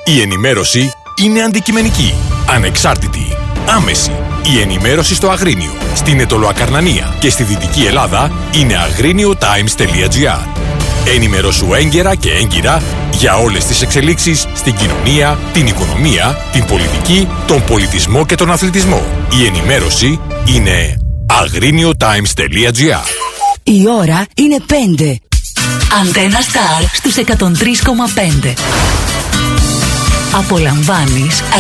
Η ενημέρωση είναι αντικειμενική, ανεξάρτητη, άμεση. Η ενημέρωση στο Αγρίνιο, στην Αιτωλοακαρνανία και στη Δυτική Ελλάδα είναι agriniotimes.gr. Ενημερώσου έγκαιρα και έγκυρα για όλες τις εξελίξεις στην κοινωνία, την οικονομία, την πολιτική, τον πολιτισμό και τον αθλητισμό. Η ενημέρωση είναι agriniotimes.gr. Η ώρα είναι 5. Αντένα Σταρ στους 103,5. Απολαμβάνεις